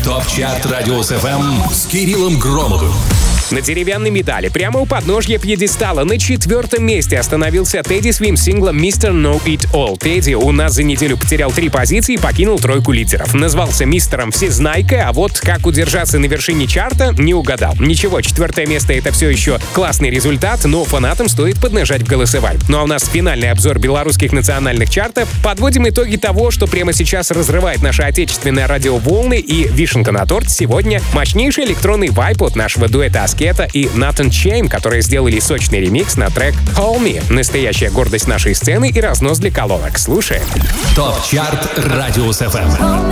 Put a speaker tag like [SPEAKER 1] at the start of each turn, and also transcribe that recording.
[SPEAKER 1] ТОП-чарт Радио СФМ с Кириллом Громовым.
[SPEAKER 2] На деревянной медали прямо у подножья пьедестала на 4-м месте остановился Тедди с синглом «Mr. Know It All». Тедди у нас за неделю потерял 3 позиции и покинул тройку лидеров. Назвался мистером Всезнайкой, а вот как удержаться на вершине чарта, не угадал. Ничего, 4-е место — это все еще классный результат, но фанатам стоит поднажать в голосование. Ну а у нас финальный обзор белорусских национальных чартов. Подводим итоги того, что прямо сейчас разрывает наши отечественные радиоволны, и вишенка на торт сегодня — мощнейший электронный вайп от нашего дуэта Аскета и Nathan Chain, которые сделали сочный ремикс на трек «Call Me». Настоящая гордость нашей сцены и разнос для колонок. Слушаем.
[SPEAKER 1] ТОП-чарт Радио СФМ.